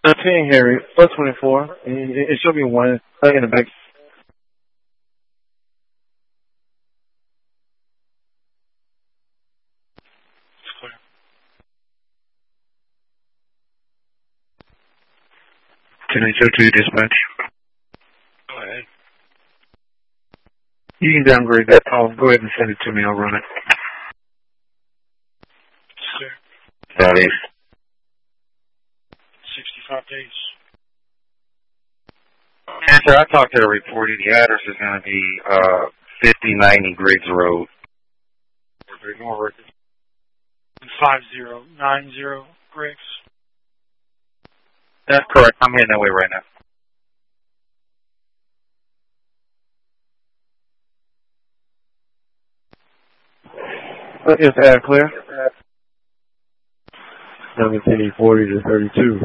10 Harry, plus 24. It should be one in the back. It's clear. 10-2 dispatch. Go ahead. You can downgrade that call. Go ahead and send it to me. I'll run it. It's clear. Southeast. 65 days. Yes, sir. I talked to the reporter. The address is going to be 5090 Griggs Road. 5090 Griggs. That's correct. I'm heading that way right now. Is that clear? 1740 to 32.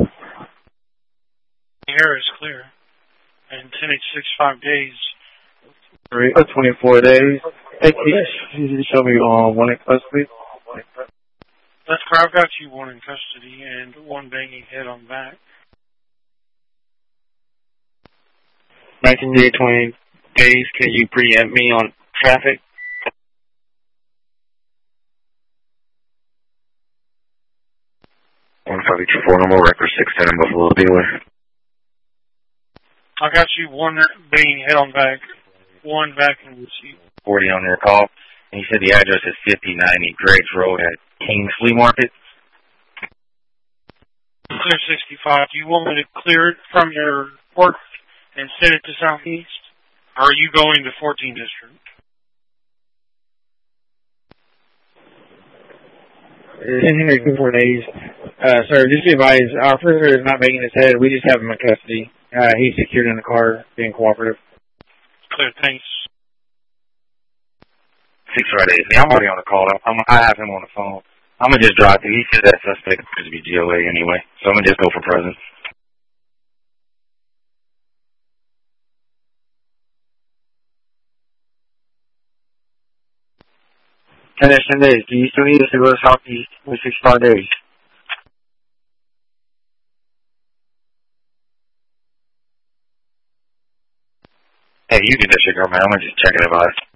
Here is clear. And 10-65 days. 24 days. Hey, can you show me one in custody? That's correct. I've got you one in custody and one banging head on back. 19 to 20 days. Can you preempt me on traffic? 1524, no more record, 610 Buffalo Dealer. I got you one banging head on back, one back in the seat. 40 on your call. And you said the address is 5090 Griggs Road at King's Flea Market? Clear 65. Do you want me to clear it from your work and send it to Southeast? Or are you going to 14th District? Henry, 4 days. Sir, just be advised, our prisoner is not banging his head. We just have him in custody. He's secured in the car, being cooperative. Clear, thanks. 6 Fridays. Yeah, I'm already on the call. I have him on the phone. I'm going to just drive through. He said that suspect could be GOA anyway, so I'm going to just go for presence. And that's 10 days. Do you still need us to go to Southeast with 65 days? Hey, you get that shit, girl, man. I'm going to just check it out.